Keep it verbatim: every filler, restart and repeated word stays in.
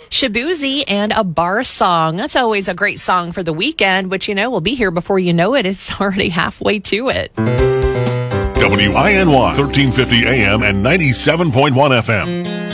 Shaboozey and A Bar Song. That's always a great song for the weekend, which, you know, will be here before you know it. It's already halfway to it. W I N Y, thirteen fifty A M and ninety-seven point one F M.